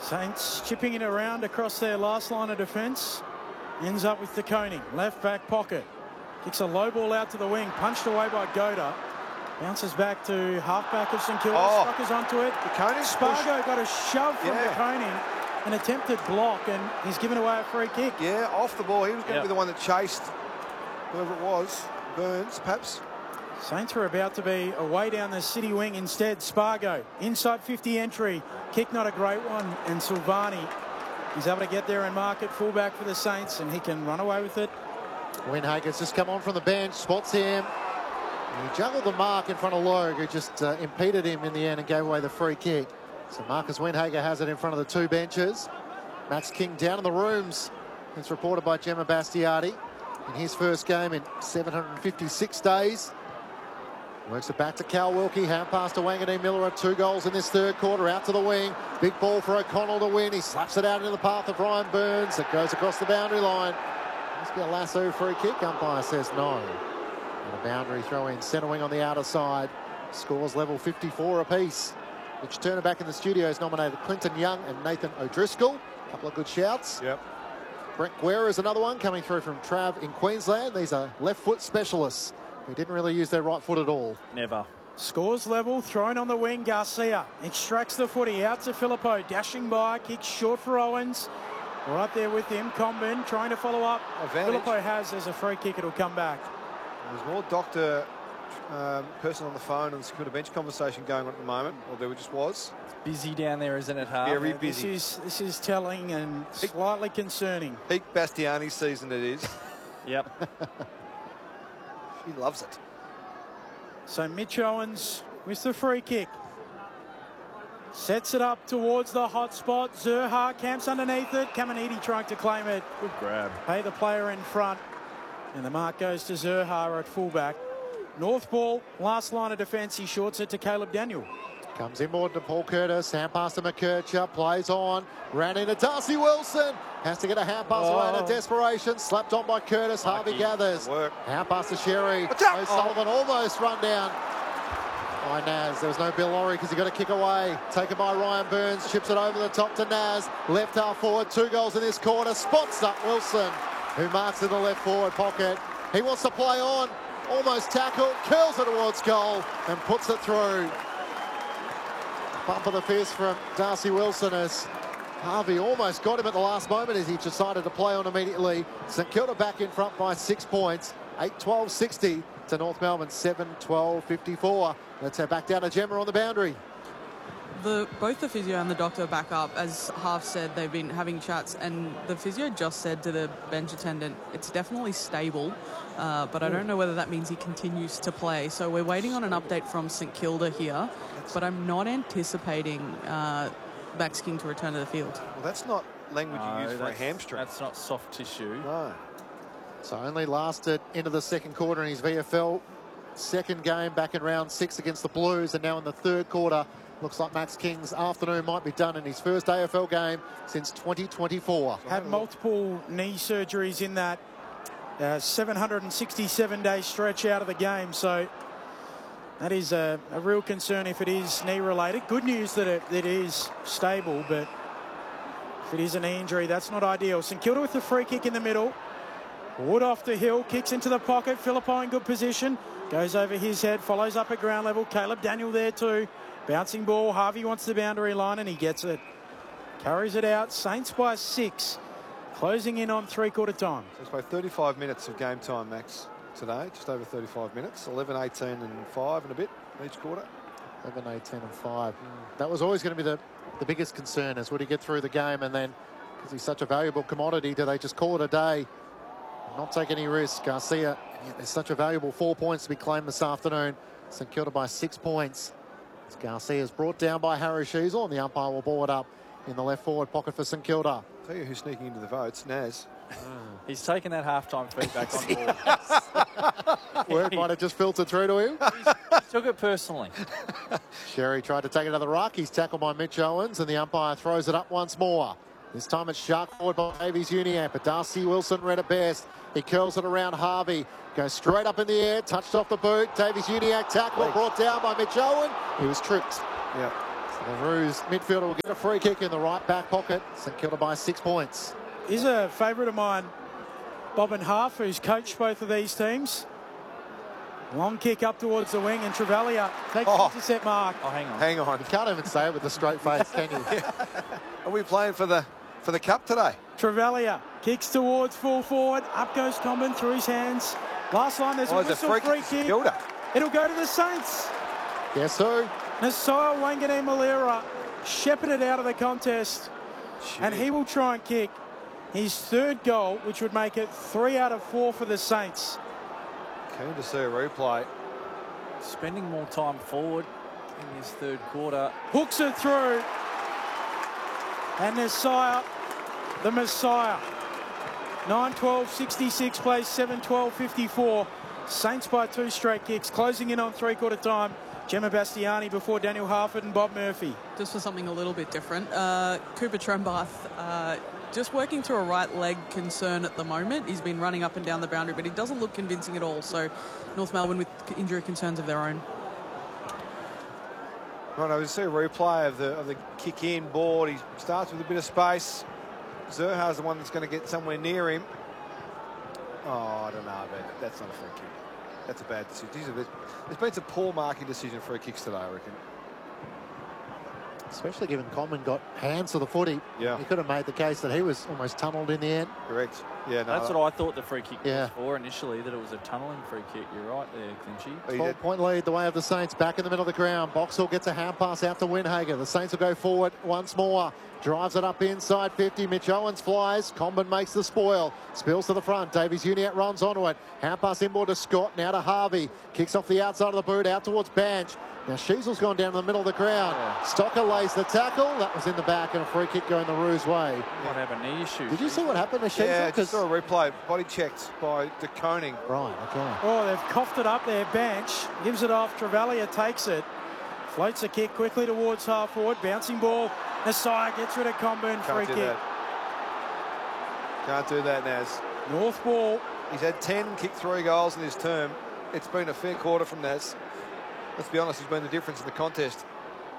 Saints chipping it around across their last line of defence. Ends up with De Koning, left back pocket. Kicks a low ball out to the wing, punched away by Goda. Bounces back to halfback of St Kilda. Struckers onto it. Spargo got a shove from De Koning. An attempted block, and he's given away a free kick. Yeah, off the ball. He was going to be the one that chased whoever it was. Burns, perhaps. Saints were about to be away down the city wing. Instead, Spargo, inside 50 entry. Kick not a great one, and Silvani is able to get there and mark it. Fullback for the Saints, and he can run away with it. Windhager's just come on from the bench, spots him. He juggled the mark in front of Logue, who just impeded him in the end and gave away the free kick. So Marcus Windhager has it in front of the two benches. Max King down in the rooms. It's reported by Gemma Bastiardi in his first game in 756 days. Works it back to Cal Wilkie. Hand pass to Wanganeen Miller at 2 goals in this third quarter. Out to the wing. Big ball for O'Connell to win. He slaps it out into the path of Ryan Burns. It goes across the boundary line. Must be a lasso free kick. Umpire says no. And a boundary throw in. Centre wing on the outer side. Scores level 54 apiece. Mitch Turner back in the studio has nominated Clinton Young and Nathan O'Driscoll. A couple of good shouts. Yep. Brent Guerra is another one coming through from Trav in Queensland. These are left foot specialists who didn't really use their right foot at all. Never. Scores level, thrown on the wing. Garcia extracts the footy out to Filippo, dashing by, kicks short for Owens. Right there with him, Comben trying to follow up. Filippo has, there's a free kick, it'll come back. There's more doctor person on the phone and the security bench conversation going on at the moment, or there just was. It's busy down there, isn't it, Harv? Very busy. This is telling and slightly concerning. Peak Bastiani season it is. Yep. He loves it. So Mitch Owens with the free kick. Sets it up towards the hot spot. Zurhaar camps underneath it. Caminiti trying to claim it. Good grab. Pay the player in front. And the mark goes to Zurhaar at fullback. North ball, last line of defence. He shorts it to Caleb Daniel. Comes inboard to Paul Curtis. Hand pass to McKercher. Plays on. Ran into Darcy Wilson. Has to get a hand pass away in desperation. Slapped on by Curtis. Harvey gathers. Hand pass to Sherry. O'Sullivan almost run down by Naz. There was no Bill Laurie because he got a kick away. Taken by Ryan Burns. Chips it over the top to Naz. Left half forward. 2 goals in this quarter. Spots up Wilson, who marks in the left forward pocket. He wants to play on. Almost tackled. Curls it towards goal and puts it through. Bump of the fist from Darcy Wilson as Harvey almost got him at the last moment as he decided to play on immediately. St Kilda back in front by 6 points. 8-12-60 to North Melbourne 7-12-54. Let's head back down to Gemma on the boundary. Both the physio and the doctor back up. As Harv said, they've been having chats, and the physio just said to the bench attendant, it's definitely stable, but I don't know whether that means he continues to play. So we're waiting on an update from St Kilda here, but I'm not anticipating Max King to return to the field. Well, that's not language you use for a hamstring. That's not soft tissue. No. So only lasted into the second quarter in his VFL. Second game back in round 6 against the Blues, and now in the third quarter. Looks like Max King's afternoon might be done in his first AFL game since 2024. Had multiple knee surgeries in that 767-day stretch out of the game. So that is a real concern if it is knee-related. Good news that it is stable, but if it is a knee injury, that's not ideal. St Kilda with the free kick in the middle. Wood off the hill, kicks into the pocket. Filippo in good position. Goes over his head, follows up at ground level. Caleb Daniel there too. Bouncing ball, Harvey wants the boundary line and he gets it. Carries it out, Saints by 6. Closing in on three-quarter time. So it's about 35 minutes of game time, Max, today. Just over 35 minutes. 11, 18 and 5 and a bit each quarter. 11, 18 and 5. That was always going to be the biggest concern, is would he get through the game, and then, because he's such a valuable commodity, do they just call it a day, not take any risk? Garcia, there's such a valuable 4 points to be claimed this afternoon. St Kilda by 6 points. As Garcia is brought down by Harry Sheasel, and the umpire will ball it up in the left forward pocket for St Kilda. Tell you who's sneaking into the votes, Naz. He's taken that halftime feedback on board. Word might have just filtered through to him. He took it personally. Sherry tried to take it to the ruck. He's tackled by Mitch Owens, and the umpire throws it up once more. This time it's shark forward by Davies Uniacke, but Darcy Wilson read it best. He curls it around Harvey. Goes straight up in the air, touched off the boot. Davies Uniacke tackle, brought down by Mitch Owen. He was tripped. Yeah. The Roos midfielder will get a free kick in the right back pocket. St Kilda by 6 points. He's a favourite of mine, Bobbin Half, who's coached both of these teams. Long kick up towards the wing, and Travalia takes the intercept mark. Oh, hang on. Hang on. You can't even say it with a straight face, can you? Are we playing for the cup today? Travalia kicks towards full forward. Up goes Comben through his hands. Last line, there's a whistle, free kick. It'll go to the Saints. Guess who? Nasiah Wanganeen-Malira shepherded out of the contest. And he will try and kick his 3rd goal, which would make it 3 out of 4 for the Saints. Keen to see a replay. Spending more time forward in his 3rd quarter. Hooks it through. And Nasiah, the Messiah. 9-12-66 plays 7-12-54. Saints by 2 straight kicks, closing in on 3/4 time. Gemma Bastiani before Daniel Harford and Bob Murphy. Just for something a little bit different, Cooper Trembath just working through a right leg concern at the moment. He's been running up and down the boundary, but he doesn't look convincing at all. So North Melbourne with injury concerns of their own. Right, I see a replay of the kick in board. He starts with a bit of space. Zerha's the one that's going to get somewhere near him. Oh, I don't know, but that's not a free kick. That's a bad decision. There's been some poor marking decision free kicks today, I reckon. Especially given Coleman got hands to the footy. Yeah. He could have made the case that he was almost tunnelled in the end. Correct. Yeah, no, That's what I thought the free kick was for initially, that it was a tunnelling free kick. You're right there, Clinchy. 12-point lead the way of the Saints, back in the middle of the ground. Boxall gets a hand pass out to Winhager. The Saints will go forward once more. Drives it up inside 50. Mitch Owens flies. Comben makes the spoil. Spills to the front. Davies Uniacke runs onto it. Hand pass inboard to Scott. Now to Harvey. Kicks off the outside of the boot out towards Banch. Now Sheasel's gone down in the middle of the ground. Stocker lays the tackle. That was in the back, and a free kick going the Roos way. Might have a knee issue. Did you see what happened to Sheasel? Yeah, just saw a replay. Body checked by De Koning. Right, okay. Oh, they've coughed it up there. Bench gives it off. Travalia takes it. Floats a kick quickly towards half forward. Bouncing ball. Nasiah gets rid of Comben. Free kick. Can't do that, Naz. North ball. He's had 10 kick 3 goals in his term. It's been a fair quarter from Naz. Let's be honest, he's been the difference in the contest.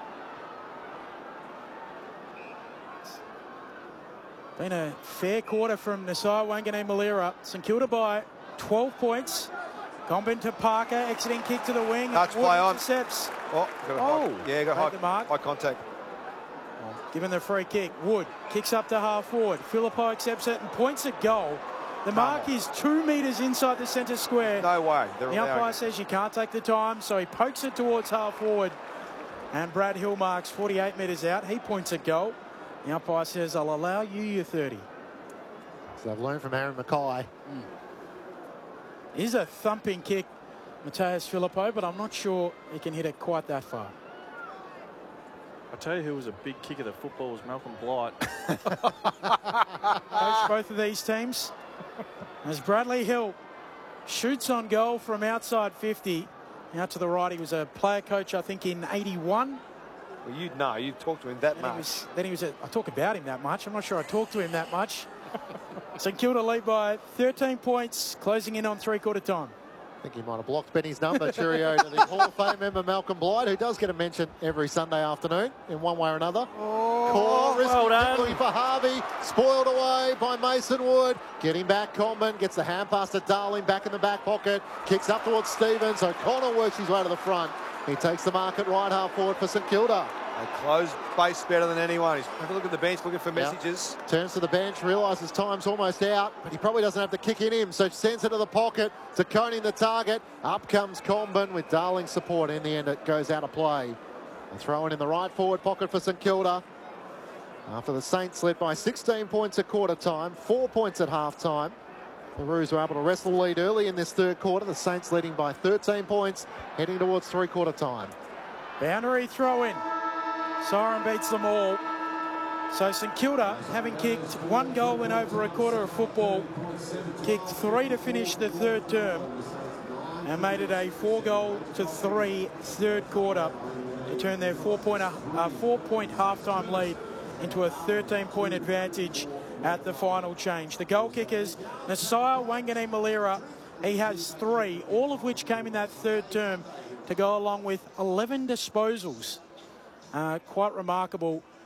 Been a fair quarter from Nasiah Wanganeen-Malira. St Kilda by 12 points. Comben to Parker, exiting kick to the wing. Touch play on. Intercepts. Oh, got high contact. Given the free kick, Wood kicks up to half forward. Phillipou accepts it and points at goal. The mark is 2 metres inside the centre square. No way. The umpire says you can't take the time, so he pokes it towards half forward. And Brad Hill marks 48 metres out. He points at goal. The umpire says, I'll allow you your 30. So they've learned from Aaron Mackay. He's a thumping kick, Matthias Phillipou, but I'm not sure he can hit it quite that far. I tell you who was a big kick of the football was Malcolm Blight. Coached both of these teams. As Bradley Hill shoots on goal from outside 50. Out to the right, he was a player coach, I think, in 81. Well, you'd know. You've talked to him that much. I talk about him that much. I'm not sure I talked to him that much. St Kilda lead by 13 points, closing in on 3/4 time. I think he might have blocked Benny's number. Cheerio to the Hall of Fame member Malcolm Blight, who does get a mention every Sunday afternoon in one way or another. Well done. For Harvey, spoiled away by Mason Wood. Getting back, Coleman gets the hand pass to Darling, back in the back pocket. Kicks up towards Stevens. O'Connor works his way to the front. He takes the mark at right half forward for St Kilda. They close base better than anyone. He's having a look at the bench, looking for messages. Turns to the bench, realises time's almost out, but he probably doesn't have the kick in him, so sends it to the pocket. To Koning the target. Up comes Comben with Darling's support. In the end, it goes out of play. A throw in the right forward pocket for St Kilda. After the Saints led by 16 points at quarter time, 4 points at half time. The Roos were able to wrestle the lead early in this 3rd quarter. The Saints leading by 13 points, heading towards 3/4 time. Boundary throw in. Siren beats them all. So St Kilda, having kicked 1 goal in over a quarter of football, kicked 3 to finish the 3rd term and made it a 4-3 3rd quarter to turn their 4-point halftime lead into a 13-point advantage at the final change. The goal kickers, Nasiah Wanganeen-Malira, he has 3, all of which came in that 3rd term, to go along with 11 disposals. Quite remarkable